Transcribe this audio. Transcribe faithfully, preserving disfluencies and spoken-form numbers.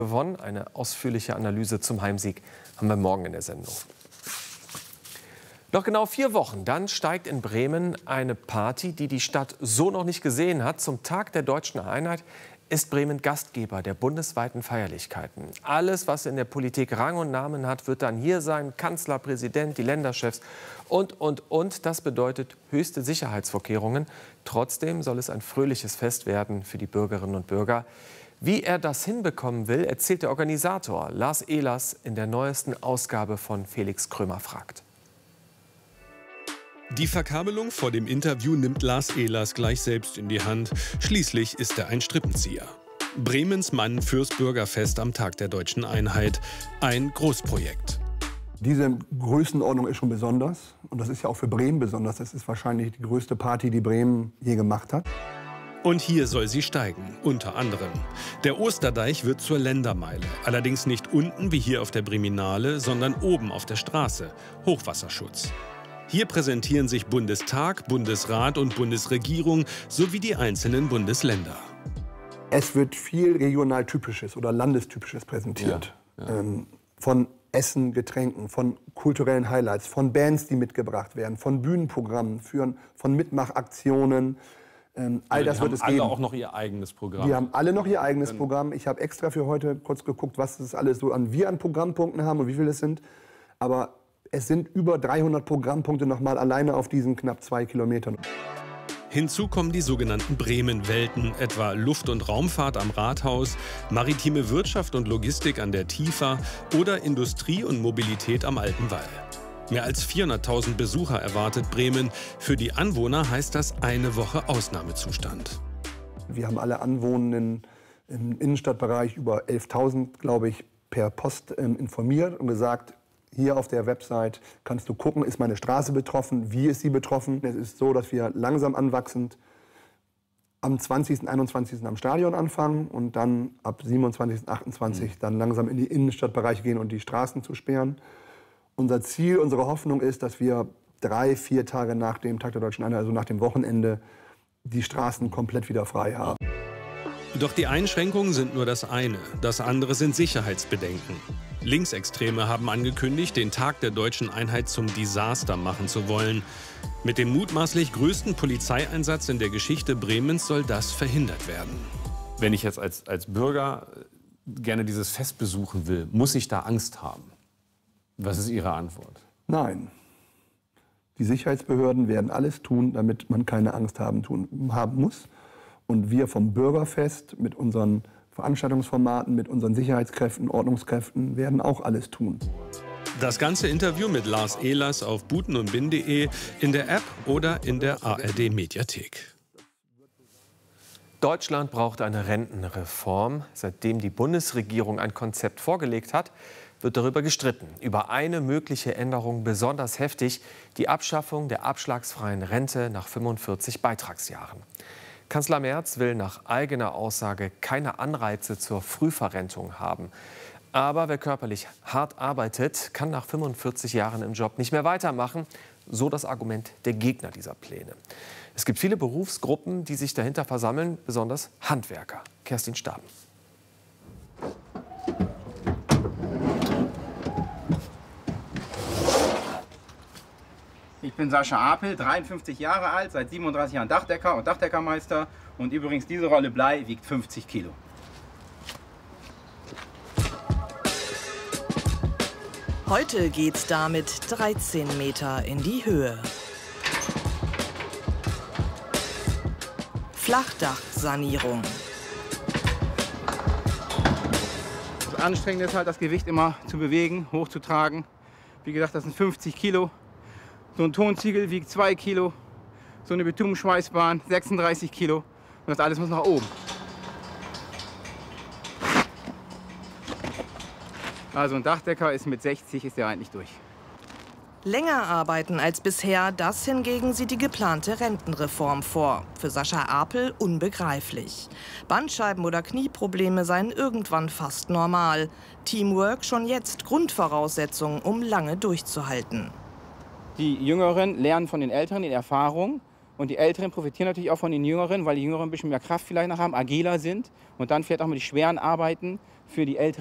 gewonnen. Eine ausführliche Analyse zum Heimsieg haben wir morgen in der Sendung. Noch genau vier Wochen, dann steigt in Bremen eine Party, die die Stadt so noch nicht gesehen hat. Zum Tag der Deutschen Einheit ist Bremen Gastgeber der bundesweiten Feierlichkeiten. Alles, was in der Politik Rang und Namen hat, wird dann hier sein. Kanzler, Präsident, die Länderchefs und, und, und. Das bedeutet höchste Sicherheitsvorkehrungen. Trotzdem soll es ein fröhliches Fest werden für die Bürgerinnen und Bürger. Wie er das hinbekommen will, erzählt der Organisator Lars Ehlers in der neuesten Ausgabe von Felix Krömer fragt. Die Verkabelung vor dem Interview nimmt Lars Ehlers gleich selbst in die Hand. Schließlich ist er ein Strippenzieher. Bremens Mann fürs Bürgerfest am Tag der Deutschen Einheit. Ein Großprojekt. Diese Größenordnung ist schon besonders. Und das ist ja auch für Bremen besonders. Das ist wahrscheinlich die größte Party, die Bremen je gemacht hat. Und hier soll sie steigen, unter anderem. Der Osterdeich wird zur Ländermeile. Allerdings nicht unten wie hier auf der Breminale, sondern oben auf der Straße. Hochwasserschutz. Hier präsentieren sich Bundestag, Bundesrat und Bundesregierung sowie die einzelnen Bundesländer. Es wird viel regional Typisches oder Landestypisches präsentiert. Ja, ja. Ähm, von Essen, Getränken, von kulturellen Highlights, von Bands, die mitgebracht werden, von Bühnenprogrammen, führen, von Mitmachaktionen. Ähm, all ja, das wird es geben. Die haben alle auch noch ihr eigenes Programm. Die haben alle noch ihr eigenes Programm. Ich habe extra für heute kurz geguckt, was das alles so an wir an Programmpunkten haben und wie viele es sind. Aber es sind über dreihundert Programmpunkte noch mal alleine auf diesen knapp zwei Kilometern. Hinzu kommen die sogenannten Bremen-Welten, etwa Luft- und Raumfahrt am Rathaus, maritime Wirtschaft und Logistik an der Tifa oder Industrie und Mobilität am Alten Wall. Mehr als vierhunderttausend Besucher erwartet Bremen. Für die Anwohner heißt das eine Woche Ausnahmezustand. Wir haben alle Anwohnenden im Innenstadtbereich, über elftausend, glaube ich, per Post ähm, informiert und gesagt, hier auf der Website kannst du gucken, ist meine Straße betroffen, wie ist sie betroffen. Es ist so, dass wir langsam anwachsend am zwanzigsten, einundzwanzigsten am Stadion anfangen und dann ab siebenundzwanzigsten, achtundzwanzigsten dann langsam in die Innenstadtbereiche gehen und die Straßen zu sperren. Unser Ziel, unsere Hoffnung ist, dass wir drei, vier Tage nach dem Tag der Deutschen Einheit, also nach dem Wochenende, die Straßen komplett wieder frei haben. Doch die Einschränkungen sind nur das eine. Das andere sind Sicherheitsbedenken. Linksextreme haben angekündigt, den Tag der Deutschen Einheit zum Desaster machen zu wollen. Mit dem mutmaßlich größten Polizeieinsatz in der Geschichte Bremens soll das verhindert werden. Wenn ich jetzt als, als Bürger gerne dieses Fest besuchen will, muss ich da Angst haben? Was ist Ihre Antwort? Nein. Die Sicherheitsbehörden werden alles tun, damit man keine Angst haben, tun, haben muss. Und wir vom Bürgerfest mit unseren Veranstaltungsformaten, mit unseren Sicherheitskräften, Ordnungskräften werden auch alles tun. Das ganze Interview mit Lars Ehlers auf buten und bin punkt de, in der App oder in der A R D-Mediathek. Deutschland braucht eine Rentenreform. Seitdem die Bundesregierung ein Konzept vorgelegt hat, wird darüber gestritten. Über eine mögliche Änderung besonders heftig: die Abschaffung der abschlagsfreien Rente nach fünfundvierzig Beitragsjahren. Kanzler Merz will nach eigener Aussage keine Anreize zur Frühverrentung haben. Aber wer körperlich hart arbeitet, kann nach fünfundvierzig Jahren im Job nicht mehr weitermachen. So das Argument der Gegner dieser Pläne. Es gibt viele Berufsgruppen, die sich dahinter versammeln, besonders Handwerker. Kerstin Staben. Ich bin Sascha Apel, dreiundfünfzig Jahre alt, seit siebenunddreißig Jahren Dachdecker und Dachdeckermeister. Und übrigens, diese Rolle Blei wiegt fünfzig Kilo. Heute geht's damit dreizehn Meter in die Höhe. Flachdachsanierung. Das Anstrengende ist halt, das Gewicht immer zu bewegen, hochzutragen. Wie gesagt, das sind fünfzig Kilo. So ein Tonziegel wiegt zwei Kilo, so eine Betonschweißbahn sechsunddreißig Kilo und das alles muss nach oben. Also ein Dachdecker ist mit sechzig ist der eigentlich durch. Länger arbeiten als bisher, das hingegen sieht die geplante Rentenreform vor. Für Sascha Apel unbegreiflich. Bandscheiben- oder Knieprobleme seien irgendwann fast normal. Teamwork schon jetzt Grundvoraussetzung, um lange durchzuhalten. Die Jüngeren lernen von den Älteren in Erfahrung und die Älteren profitieren natürlich auch von den Jüngeren, weil die Jüngeren ein bisschen mehr Kraft vielleicht noch haben, agiler sind und dann vielleicht auch mal die schweren Arbeiten für die älteren